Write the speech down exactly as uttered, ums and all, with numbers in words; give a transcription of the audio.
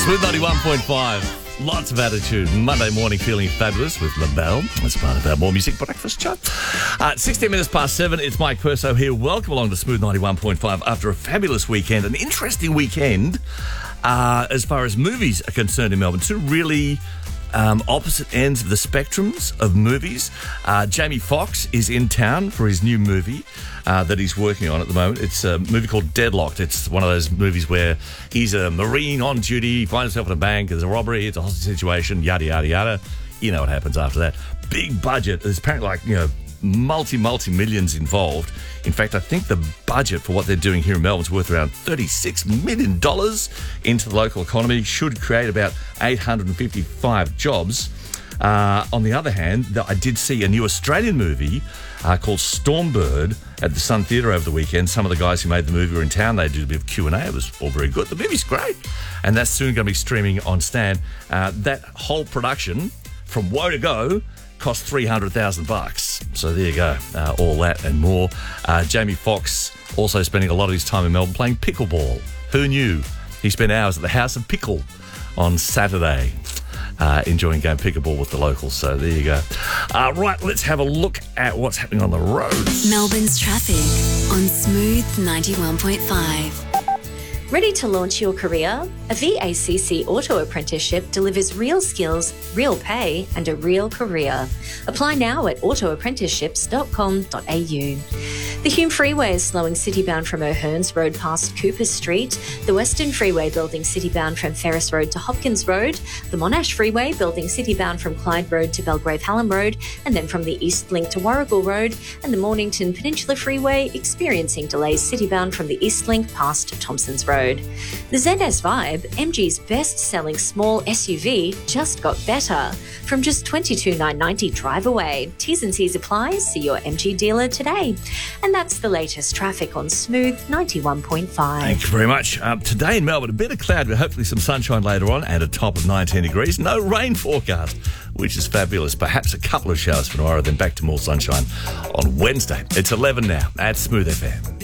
Smooth ninety-one point five. Lots of attitude. Monday morning feeling fabulous with LaBelle. That's part of our More Music Breakfast show. Uh, sixteen minutes past seven. It's Mike Perso here. Welcome along to Smooth ninety-one point five after a fabulous weekend. An interesting weekend uh, as far as movies are concerned in Melbourne. Two really um, opposite ends of the spectrums of movies. Uh, Jamie Foxx is in town for his new movie uh, that he's working on at the moment. It's a movie called Deadlocked. It's one of those movies where he's a Marine on duty, finds himself in a bank, there's a robbery, it's a hostage situation, yada, yada, yada. You know what happens after that. Big budget. There's apparently like, you know, multi, multi-millions involved. In fact, I think the budget for what they're doing here in Melbourne is worth around thirty-six million dollars into the local economy. Should create about eight hundred fifty-five jobs. Uh, on the other hand, I did see a new Australian movie uh, called Stormbird at the Sun Theatre over the weekend. Some of the guys who made the movie were in town. They did a bit of Q and A. It was all very good. The movie's great. And that's soon going to be streaming on Stan. Uh, that whole production, from woe to go, cost three hundred thousand bucks. So there you go. Uh, all that and more. Uh, Jamie Foxx also spending a lot of his time in Melbourne playing pickleball. Who knew? He spent hours at the House of Pickle on Saturday. Uh, enjoying going pickleball with the locals. So there you go. Uh, right, let's have a look at what's happening on the roads. Melbourne's traffic on Smooth ninety-one point five. Ready to launch your career? A V A C C auto apprenticeship delivers real skills, real pay, and a real career. Apply now at auto apprenticeships dot com dot a u. The Hume Freeway is slowing citybound from O'Hearns Road past Cooper Street, the Western Freeway building citybound from Ferris Road to Hopkins Road, the Monash Freeway building citybound from Clyde Road to Belgrave Hallam Road, and then from the East Link to Warrigal Road, and the Mornington Peninsula Freeway experiencing delays citybound from the East Link past Thompsons Road. The Z S Vibe, M G's best-selling small S U V, just got better. From just twenty-two thousand nine hundred ninety dollars drive away. T's and C's apply. See your M G dealer today. And that's the latest traffic on Smooth ninety-one point five. Thank you very much. Um, today in Melbourne, a bit of cloud, but hopefully some sunshine later on and a top of nineteen degrees. No rain forecast, which is fabulous. Perhaps a couple of showers for tomorrow, then back to more sunshine on Wednesday. It's eleven now at Smooth F M.